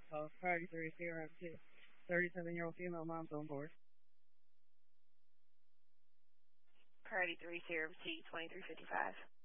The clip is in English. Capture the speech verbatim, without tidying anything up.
Uh, priority three, zero, two. thirty-seven-year-old female mom's on board. Priority three, Sierra T, twenty-three fifty-five.